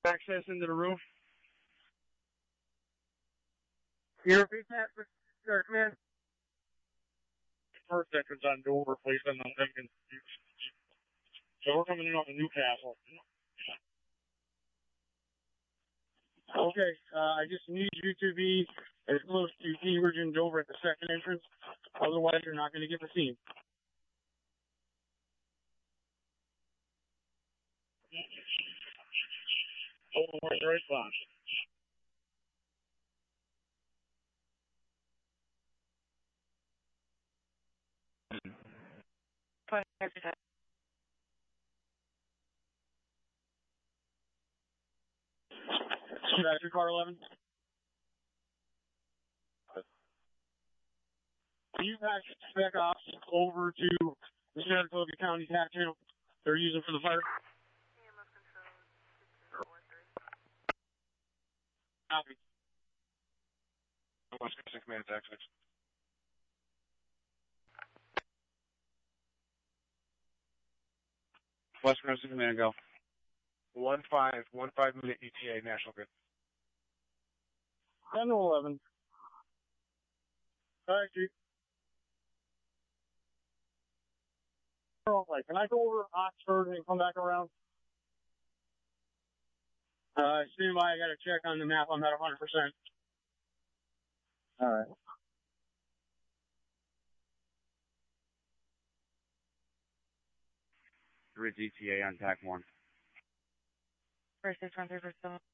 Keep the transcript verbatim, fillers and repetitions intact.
access into the roof. You repeat that, Mister Command? First entrance on Dover, please, and I'm thinking. So we're coming in off of Newcastle. Okay, uh, I just need you to be as close to Cambridge and Dover at the second entrance. Otherwise, you're not going to get the scene. Over where's the response? That's your car eleven? You pass back off over to the Saratoga County tax channel they're using for the fire. Copy. West Coast Command tax six. West Coast Command, go. One five, one five minute E T A, National Grid. ten to eleven. Alright, Chief. Can I go over Oxford and come back around? Uh, stand by, I gotta check on the map, I'm at one hundred percent. Alright. Ridge E T A on T A C one. First six one three for seven.